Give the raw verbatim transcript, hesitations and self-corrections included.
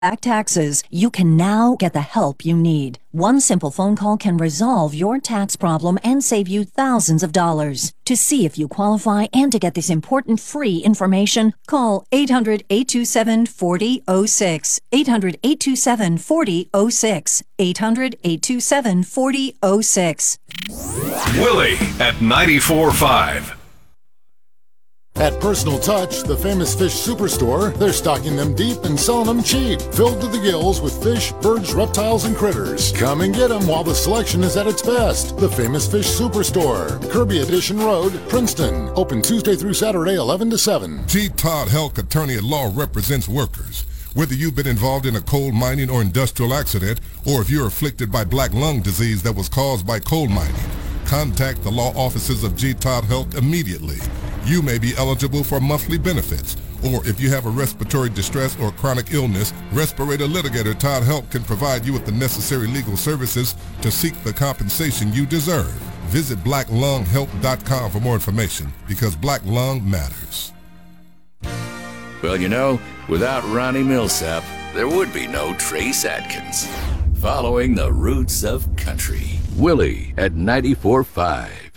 back taxes, you can now get the help you need. One simple phone call can resolve your tax problem and save you thousands of dollars. To see if you qualify and to get this important free information, call eight hundred, eight two seven, four zero zero six, eight hundred, eight two seven, four zero zero six, eight hundred, eight two seven, four zero zero six. Willie at ninety-four point five. At Personal Touch, the Famous Fish Superstore, they're stocking them deep and selling them cheap, filled to the gills with fish, birds, reptiles, and critters. Come and get them while the selection is at its best. The Famous Fish Superstore, Kirby Edition Road, Princeton. Open Tuesday through Saturday, eleven to seven. G. Todd Helk, attorney at law, represents workers. Whether you've been involved in a coal mining or industrial accident, or if you're afflicted by black lung disease that was caused by coal mining, contact the law offices of G. Todd Helk immediately. You may be eligible for monthly benefits, or if you have a respiratory distress or chronic illness, respirator litigator Todd Helk can provide you with the necessary legal services to seek the compensation you deserve. Visit black lung help dot com for more information, because black lung matters. Well, you know, without Ronnie Millsap, there would be no Trace Adkins. Following the roots of country. Willie at ninety-four point five.